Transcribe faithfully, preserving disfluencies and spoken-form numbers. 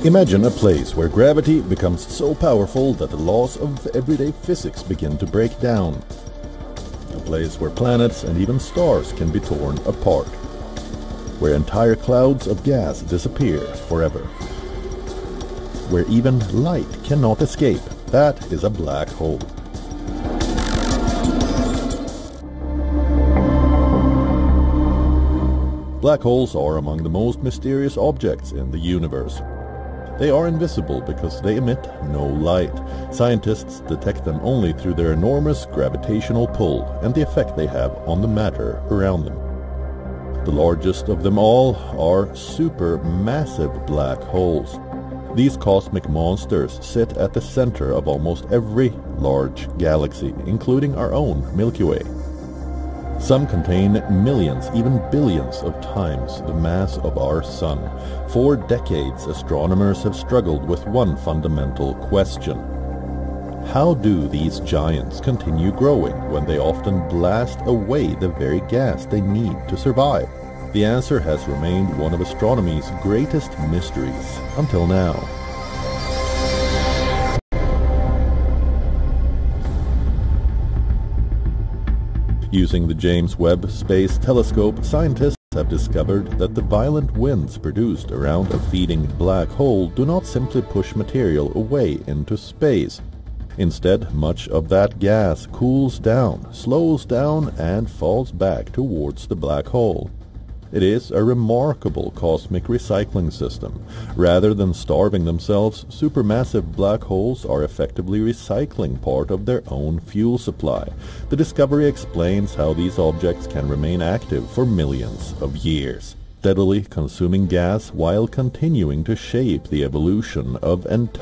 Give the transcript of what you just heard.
Imagine a place where gravity becomes so powerful that the laws of everyday physics begin to break down. A place where planets and even stars can be torn apart. Where entire clouds of gas disappear forever. Where even light cannot escape. That is a black hole. Black holes are among the most mysterious objects in the universe. They are invisible because they emit no light. Scientists detect them only through their enormous gravitational pull and the effect they have on the matter around them. The largest of them all are supermassive black holes. These cosmic monsters sit at the center of almost every large galaxy, including our own Milky Way. Some contain millions, even billions of times the mass of our Sun. For decades, astronomers have struggled with one fundamental question. How do these giants continue growing when they often blast away the very gas they need to survive? The answer has remained one of astronomy's greatest mysteries until now. Using the James Webb Space Telescope, scientists have discovered that the violent winds produced around a feeding black hole do not simply push material away into space. Instead, much of that gas cools down, slows down, and falls back towards the black hole. It is a remarkable cosmic recycling system. Rather than starving themselves, supermassive black holes are effectively recycling part of their own fuel supply. The discovery explains how these objects can remain active for millions of years, steadily consuming gas while continuing to shape the evolution of entire